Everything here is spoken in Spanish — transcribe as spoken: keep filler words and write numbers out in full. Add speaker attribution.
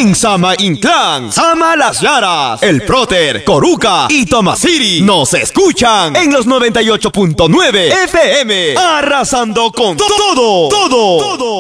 Speaker 1: En Sama Inclán, Sama Las Llaras, El Próter, Coruca y Tomasiri nos escuchan en los noventa y ocho punto nueve F M, arrasando con todo, todo, todo.